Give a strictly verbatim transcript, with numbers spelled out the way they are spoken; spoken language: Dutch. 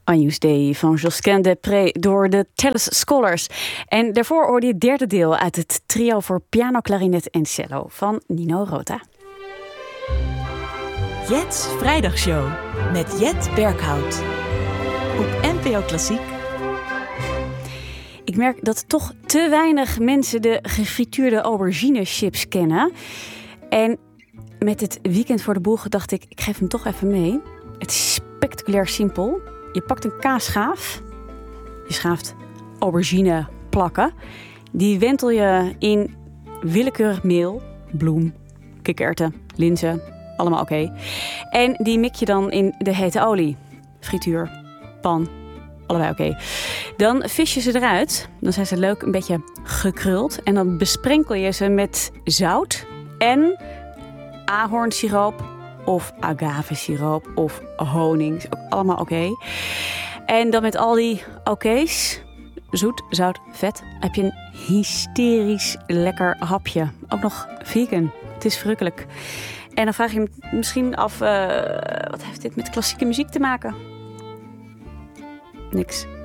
Agnus Dei van Josquin des Prez door de Tellus Scholars. En daarvoor hoorde je het derde deel uit het trio voor piano, klarinet en cello van Nino Rota. Jet's Vrijdagshow met Jet Berghout op N P O Klassiek. Ik merk dat toch te weinig mensen de gefrituurde aubergine chips kennen. En met het weekend voor de boeg dacht ik, ik geef hem toch even mee. Het is spectaculair simpel. Je pakt een kaasschaaf. Je schaaft aubergine plakken. Die wentel je in willekeurig meel, bloem, kikkererwten, linzen. Allemaal oké. Okay. En die mik je dan in de hete olie. Frituur, pan, allebei oké. Okay. Dan vis je ze eruit. Dan zijn ze leuk een beetje gekruld. En dan besprenkel je ze met zout en ahornsiroop of agavesiroop of honing. Is ook allemaal oké. Okay. En dan met al die oké's, zoet, zout, vet, heb je een hysterisch lekker hapje. Ook nog vegan. Het is verrukkelijk. En dan vraag je je misschien af, uh, wat heeft dit met klassieke muziek te maken? Niks.